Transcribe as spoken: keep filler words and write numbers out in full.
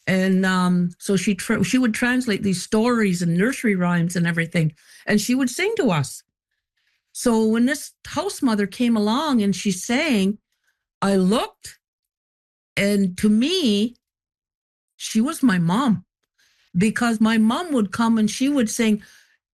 And um, so she tra- she would translate these stories and nursery rhymes and everything, and she would sing to us. So when this house mother came along and she sang, I looked, and to me, she was my mom, because my mom would come and she would sing,